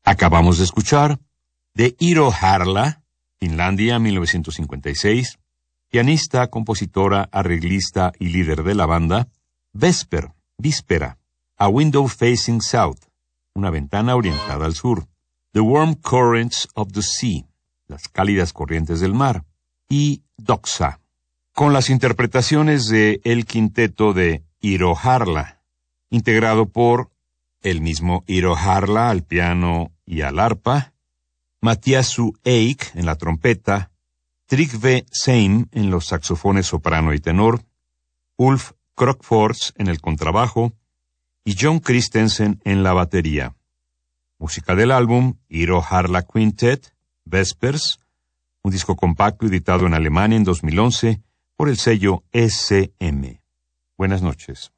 Acabamos de escuchar de Iiro Harla, Finlandia, 1956, pianista, compositora, arreglista y líder de la banda, Víspera, A Window Facing South, una ventana orientada al sur, The Warm Currents of the Sea, las cálidas corrientes del mar, y Doxa, con las interpretaciones de el quinteto de Iiro Harla, integrado por el mismo Iiro Harla al piano y al arpa, Mathiasu Eik en la trompeta, Trygve Seim en los saxofones soprano y tenor, Ulf Krokfors en el contrabajo y John Christensen en la batería. Música del álbum Iiro Harla Quintet, Vespers, un disco compacto editado en Alemania en 2011 por el sello SM. Buenas noches.